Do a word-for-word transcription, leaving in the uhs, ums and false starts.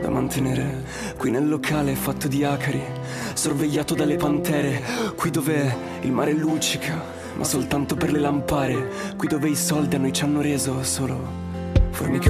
da mantenere. Qui nel locale fatto di acari, sorvegliato dalle pantere. Qui dove il mare luccica, ma soltanto per le lampare. Qui dove i soldi a noi ci hanno reso solo formiche